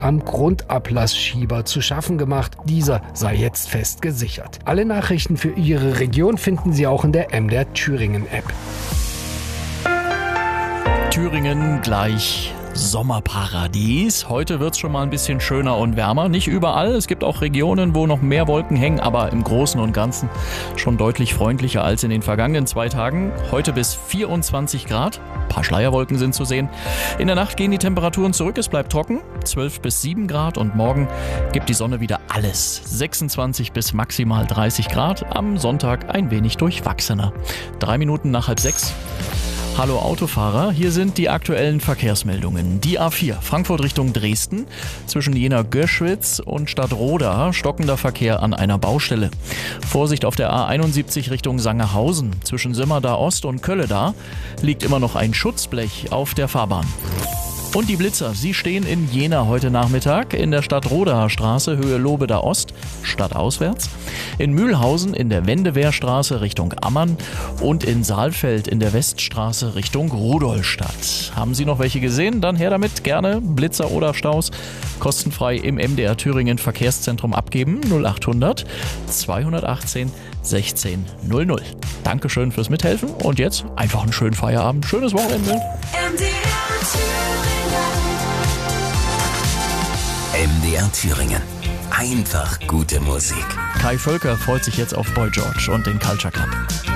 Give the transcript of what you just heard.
am Grundablassschieber zu schaffen gemacht. Dieser sei jetzt fest gesichert. Alle Nachrichten für Ihre Region finden Sie auch in der MDR Thüringen App. Thüringen gleich Sommerparadies. Heute wird's schon mal ein bisschen schöner und wärmer. Nicht überall. Es gibt auch Regionen, wo noch mehr Wolken hängen, aber im Großen und Ganzen schon deutlich freundlicher als in den vergangenen 2 Tagen. Heute bis 24 Grad. Ein paar Schleierwolken sind zu sehen. In der Nacht gehen die Temperaturen zurück. Es bleibt trocken. 12 bis 7 Grad und morgen gibt die Sonne wieder alles. 26 bis maximal 30 Grad. Am Sonntag ein wenig durchwachsener. 3 Minuten nach 5:30. Hallo Autofahrer, hier sind die aktuellen Verkehrsmeldungen. Die A4 Frankfurt Richtung Dresden, zwischen Jena-Göschwitz und Stadtroda stockender Verkehr an einer Baustelle. Vorsicht auf der A71 Richtung Sangerhausen, zwischen Simmerdar Ost und Kölleda liegt immer noch ein Schutzblech auf der Fahrbahn. Und die Blitzer, sie stehen in Jena heute Nachmittag in der Stadtrodaer Straße Höhe Lobeda Ost, stadtauswärts, in Mühlhausen in der Wendewehrstraße Richtung Ammann und in Saalfeld in der Weststraße Richtung Rudolstadt. Haben Sie noch welche gesehen? Dann her damit, gerne Blitzer oder Staus kostenfrei im MDR Thüringen Verkehrszentrum abgeben, 0800 218 16 00. Dankeschön fürs Mithelfen und jetzt einfach einen schönen Feierabend, schönes Wochenende. MDR Thüringen. Einfach gute Musik. Kai Völker freut sich jetzt auf Boy George und den Culture Club.